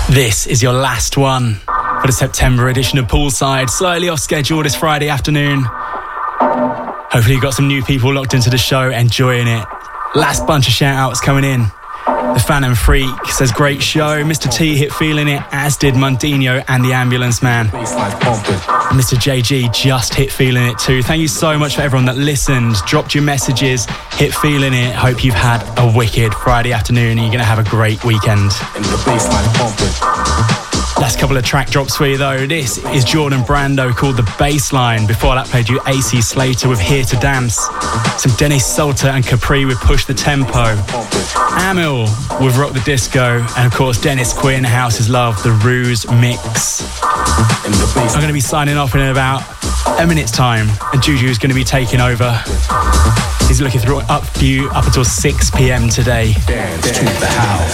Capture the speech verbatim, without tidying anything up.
This is your last one for the September edition of Poolside. Slightly off schedule this Friday afternoon. Hopefully you've got some new people locked into the show, enjoying it. Last bunch of shout-outs coming in. The Phantom Freak says, great show. Mister T hit feeling it, as did Mundino and the Ambulance Man. Mister J G just hit feeling it too. Thank you so much for everyone that listened, dropped your messages, hit feeling it. Hope you've had a wicked Friday afternoon and you're going to have a great weekend. Last couple of track drops for you though. This is Jordan Brando called The Baseline. Before that played you A C Slater with Here to Dance. Some Dennis Salter and Capri with Push the Tempo. Amil with Rock the Disco. And of course Dennis Quinn, House is Love, the Ruse Mix. I'm going to be signing off in about a minute's time and Juju's going to be taking over. He's looking through up for you up until six p.m. today. Dance to the house.